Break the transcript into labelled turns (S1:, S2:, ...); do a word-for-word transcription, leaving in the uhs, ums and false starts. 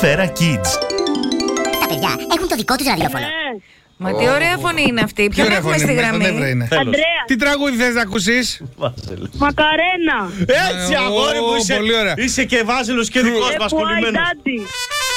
S1: Σφαίρα Kids.
S2: Τα παιδιά έχουν το δικό τους ραδιόφωνο.
S3: Μα τι ωραία φωνή είναι αυτή. Ποιον έχουμε στη γραμμή?
S4: Αντρέα. Τι τραγούδι θες να ακούσεις?
S5: Μακαρένα.
S6: Έτσι, αγόρι μου, είσαι,
S4: πολύ ωραία.
S6: είσαι και Βάζελος και δικός μας κολλημένος.